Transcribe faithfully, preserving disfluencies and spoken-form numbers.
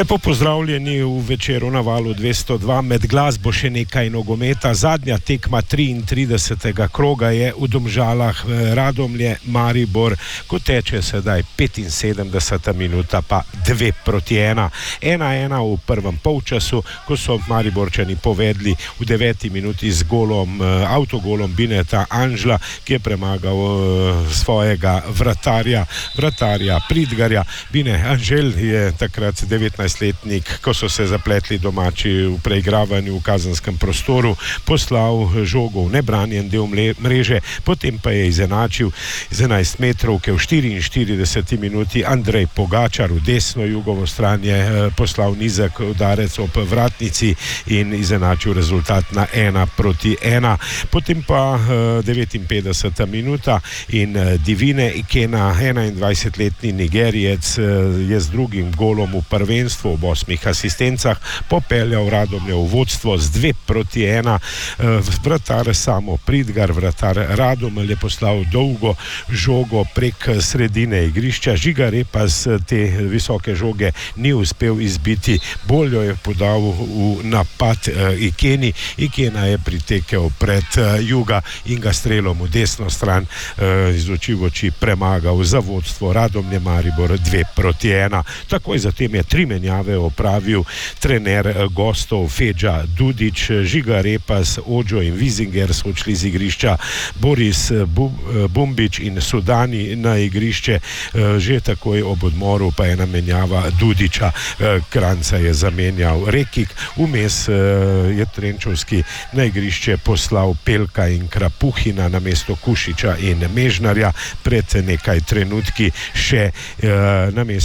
Lepo pozdravljeni v večeru na Valu dvesto dva, med glasbo še nekaj nogometa. Zadnja tekma triintridesetega kroga je v Domžalah, Radomlje, Maribor, ko teče sedaj petinsedemdeseta minuta, pa dve proti ena. Ena ena v prvem polčasu, ko so Mariborčani povedli v deveti minuti z golom, avtogolom Bineta Anžla, ki je premagal svojega vratarja, vratarja Pridgarja. Bine Anžel je takrat devetnajstletnik, ko so se zapletli domači v preigravanju v kazenskem prostoru, poslal žogo v nebranjen del mreže, potem pa je izenačil z enajst metrovke v štiriinštirideseti minuti. Andrej Pogačar v desno jugovo stran je poslal nizek udarec ob vratnici in izenačil rezultat na ena proti ena. Potem pa devetinpetdeseta minuta in Divine Ikena, enaindvajsetletni Nigerijec, je z drugim golom v prvenstvu ob osmih asistencah popeljal Radomlje v vodstvo z dve proti ena. Vratar Samo Pridgar, vratar Radomelj, je poslal dolgo žogo prek sredine igrišča. Žiga Repas te visoke žoge ni uspel izbiti, bolj jo je podal v napad Ikeni. Ikena je pritekel pred Juga in ga strelom v desno stran iz oči v oči premagal za vodstvo Radomlje Maribor dve proti ena. Takoj zatem je tri menjave opravil trener gostov Fedža Dudič. Žiga Repas, Ođo in Vizinger so odšli z igrišča, Boris Bumbič in Sudani na igrišče. Že takoj ob odmoru pa ena menjava Dudiča, Kranca je zamenjal Rekik, vmes je Trenčovski na igrišče poslal Pelka in Krapuhina namesto Kušiča in Mežnarja, pred nekaj trenutki še namesto